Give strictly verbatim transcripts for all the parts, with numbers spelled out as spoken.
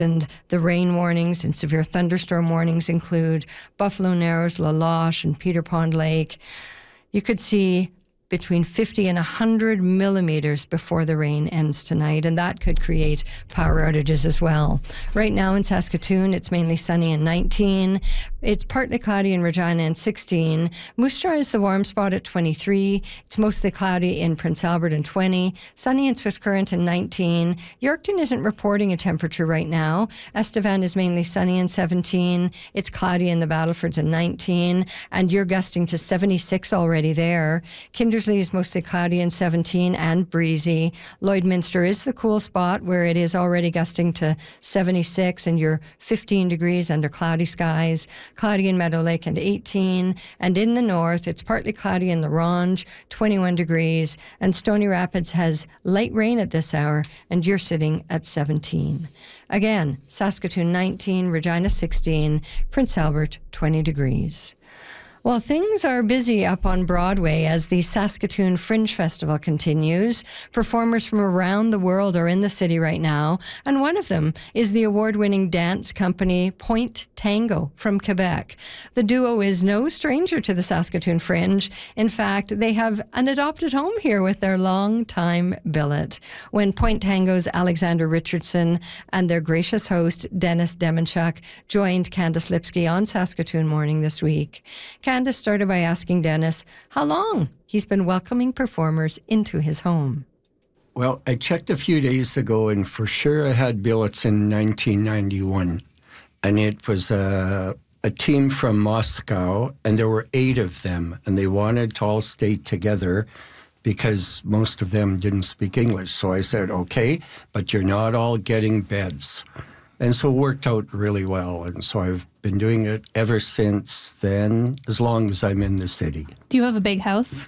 And the rain warnings and severe thunderstorm warnings include Buffalo Narrows, La Loche, and Peter Pond Lake. You could see between fifty and one hundred millimeters before the rain ends tonight, and that could create power outages as well. Right now in Saskatoon, it's mainly sunny and nineteen. It's partly cloudy in Regina and sixteen. Moose Jaw is the warm spot at twenty-three. It's mostly cloudy in Prince Albert and twenty. Sunny in Swift Current and nineteen. Yorkton isn't reporting a temperature right now. Estevan is mainly sunny and seventeen. It's cloudy in the Battlefords and nineteen. And you're gusting to seventy-six already there. Kindersley is mostly cloudy and seventeen and breezy. Lloydminster is the cool spot where it is already gusting to seventy-six and you're fifteen degrees under cloudy skies. Cloudy in Meadow Lake and eighteen. And in the north, it's partly cloudy in La Ronge, twenty-one degrees. And Stony Rapids has light rain at this hour and you're sitting at seventeen. Again, Saskatoon nineteen, Regina sixteen, Prince Albert twenty degrees. Well, things are busy up on Broadway as the Saskatoon Fringe Festival continues. Performers from around the world are in the city right now, and one of them is the award-winning dance company Point Tango from Quebec. The duo is no stranger to the Saskatoon Fringe. In fact, they have an adopted home here with their long-time billet. When Point Tango's Alexander Richardson and their gracious host Dennis Demenchuk joined Candice Lipsky on Saskatoon Morning this week, Candice started by asking Dennis how long he's been welcoming performers into his home. Well, I checked a few days ago, and for sure I had billets in nineteen ninety-one. And it was a, a team from Moscow, and there were eight of them, and they wanted to all stay together because most of them didn't speak English. So I said, okay, but you're not all getting beds. And so it worked out really well. And so I've been doing it ever since then, as long as I'm in the city. Do you have a big house?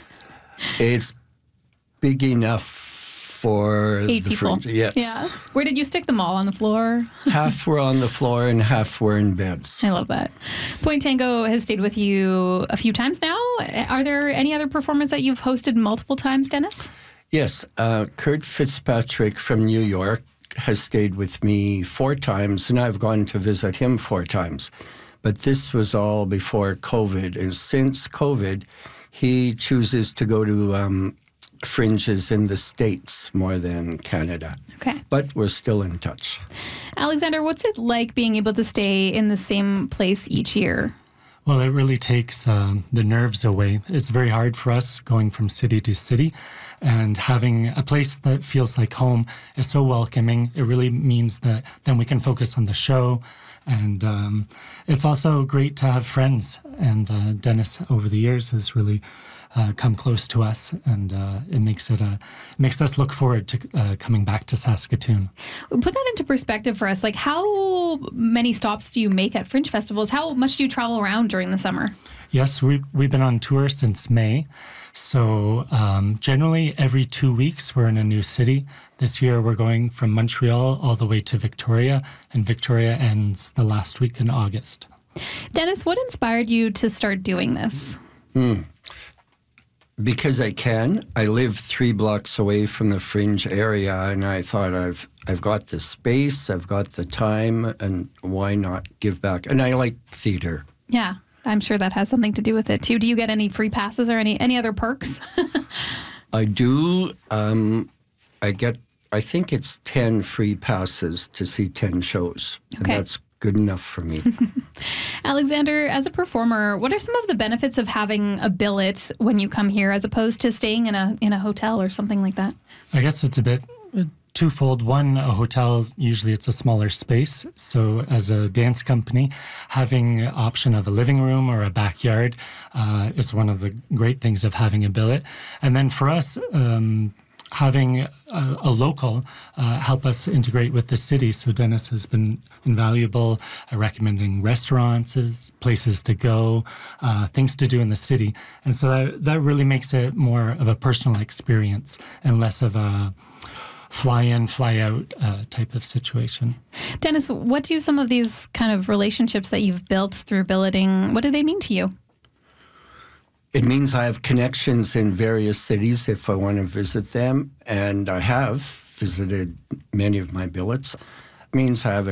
It's big enough for Eight the people. Fringe. Yes. Yeah. Where did you stick them all? On the floor? Half were on the floor and half were in beds. I love that. Point Tango has stayed with you a few times now. Are there any other performers that you've hosted multiple times, Dennis? Yes. Uh, Kurt Fitzpatrick from New York has stayed with me four times, and I've gone to visit him four times. But this was all before COVID, and since COVID, he chooses to go to um, fringes in the States more than Canada. Okay. But we're still in touch. Alexander, what's it like being able to stay in the same place each year? Well, it really takes um, the nerves away. It's very hard for us going from city to city, and having a place that feels like home is so welcoming. It really means that then we can focus on the show, and um, it's also great to have friends. And uh, Dennis, over the years, has really uh, come close to us, and uh, it makes it uh, makes us look forward to uh, coming back to Saskatoon. Put that into perspective for us. Like, how many stops do you make at Fringe festivals? How much do you travel around during the summer? Yes, we've, we've been on tour since May. So um, generally every two weeks we're in a new city. This year we're going from Montreal all the way to Victoria, and Victoria ends the last week in August. Dennis, what inspired you to start doing this? Hmm. Because I can. I live three blocks away from the Fringe area, and I thought I've I've got the space, I've got the time, and why not give back? And I like theater. Yeah, I'm sure that has something to do with it too. Do you get any free passes or any, any other perks? I do. Um, I get, I think it's ten free passes to see ten shows. Okay. And that's good enough for me. Alexander, as a performer, what are some of the benefits of having a billet when you come here as opposed to staying in a in a hotel or something like that? I guess it's a bit twofold. One, a hotel, usually it's a smaller space. So as a dance company, having an option of a living room or a backyard uh, is one of the great things of having a billet. And then for us, um, having a, a local uh, help us integrate with the city. So Dennis has been invaluable uh, recommending restaurants, places to go, uh, things to do in the city. And so that, that really makes it more of a personal experience and less of a fly in, fly out uh, type of situation. Dennis, what do some of these kind of relationships that you've built through billeting, what do they mean to you? It means I have connections in various cities if I want to visit them, and I have visited many of my billets. means I have